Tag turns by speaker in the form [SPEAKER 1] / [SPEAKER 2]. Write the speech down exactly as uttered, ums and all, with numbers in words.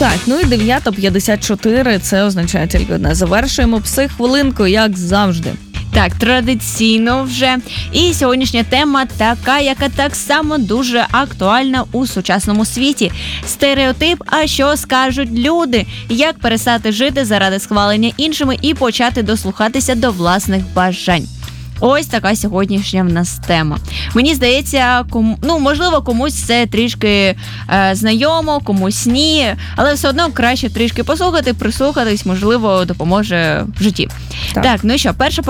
[SPEAKER 1] Так, ну і дев'ята п'ятдесят чотири, це означає тільки одне. Завершуємо психхвилинку, як завжди.
[SPEAKER 2] Так, традиційно вже. І сьогоднішня тема така, яка так само дуже актуальна у сучасному світі. Стереотип, а що скажуть люди? Як перестати жити заради схвалення іншими і почати дослухатися до власних бажань? Ось така сьогоднішня в нас тема. Мені здається, кому, ну, можливо, комусь це трішки е, знайомо, комусь ні, але все одно краще трішки послухати, прислухатись, можливо, допоможе в житті. Так, так ну що, перша